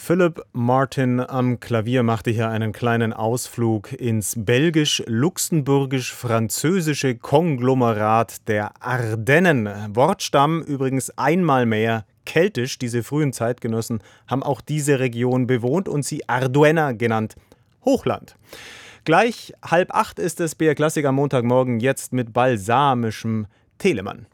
Philip Martin am Klavier machte hier einen kleinen Ausflug ins belgisch-luxemburgisch-französische Konglomerat der Ardennen. Wortstamm übrigens einmal mehr keltisch. Diese frühen Zeitgenossen haben auch diese Region bewohnt und sie Arduena genannt. Hochland. Gleich 7:30 ist es, BR Klassik am Montagmorgen, jetzt mit balsamischem Telemann.